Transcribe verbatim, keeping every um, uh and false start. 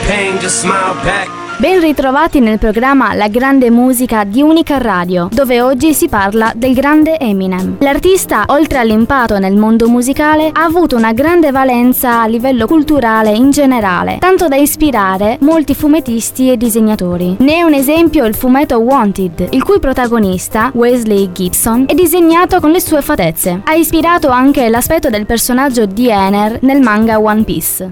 pain, just smile back. Ben ritrovati nel programma La Grande Musica di Unica Radio, dove oggi si parla del grande Eminem. L'artista, oltre all'impatto nel mondo musicale, ha avuto una grande valenza a livello culturale in generale, tanto da ispirare molti fumettisti e disegnatori. Ne è un esempio il fumetto Wanted, il cui protagonista, Wesley Gibson, è disegnato con le sue fattezze. Ha ispirato anche l'aspetto del personaggio di Ener nel manga One Piece.